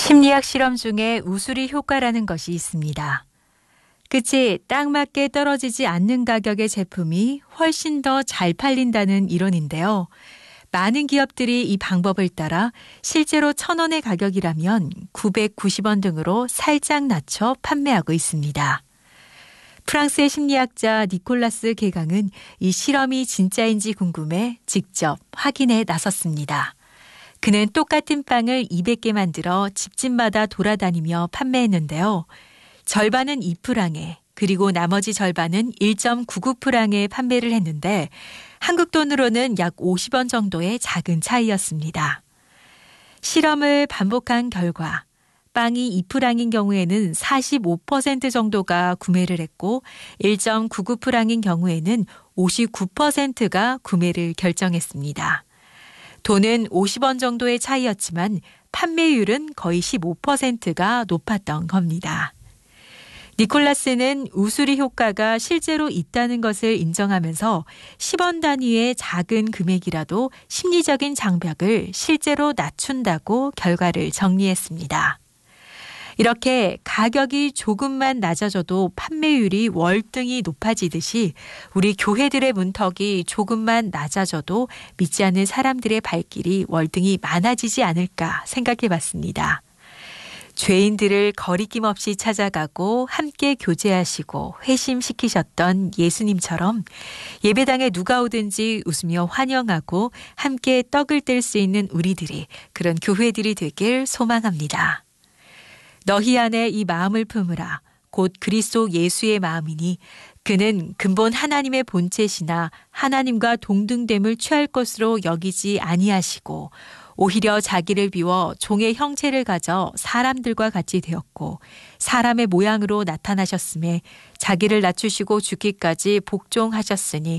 심리학 실험 중에 우수리 효과라는 것이 있습니다. 끝이 딱 맞게 떨어지지 않는 가격의 제품이 훨씬 더 잘 팔린다는 이론인데요. 많은 기업들이 이 방법을 따라 실제로 1,000원의 가격이라면 990원 등으로 살짝 낮춰 판매하고 있습니다. 프랑스의 심리학자 니콜라스 게강은 이 실험이 진짜인지 궁금해 직접 확인해 나섰습니다. 그는 똑같은 빵을 200개 만들어 집집마다 돌아다니며 판매했는데요. 절반은 2프랑에 그리고 나머지 절반은 1.99프랑에 판매를 했는데 한국 돈으로는 약 50원 정도의 작은 차이였습니다. 실험을 반복한 결과 빵이 2프랑인 경우에는 45% 정도가 구매를 했고 1.99프랑인 경우에는 59%가 구매를 결정했습니다. 돈은 50원 정도의 차이였지만 판매율은 거의 15%가 높았던 겁니다. 니콜라스는 우수리 효과가 실제로 있다는 것을 인정하면서 10원 단위의 작은 금액이라도 심리적인 장벽을 실제로 낮춘다고 결과를 정리했습니다. 이렇게 가격이 조금만 낮아져도 판매율이 월등히 높아지듯이 우리 교회들의 문턱이 조금만 낮아져도 믿지 않는 사람들의 발길이 월등히 많아지지 않을까 생각해 봤습니다. 죄인들을 거리낌 없이 찾아가고 함께 교제하시고 회심시키셨던 예수님처럼 예배당에 누가 오든지 웃으며 환영하고 함께 떡을 뗄 수 있는 우리들이 그런 교회들이 되길 소망합니다. 너희 안에 이 마음을 품으라. 곧 그리스도 예수의 마음이니 그는 근본 하나님의 본체시나 하나님과 동등됨을 취할 것으로 여기지 아니하시고 오히려 자기를 비워 종의 형체를 가져 사람들과 같이 되었고 사람의 모양으로 나타나셨음에 자기를 낮추시고 죽기까지 복종하셨으니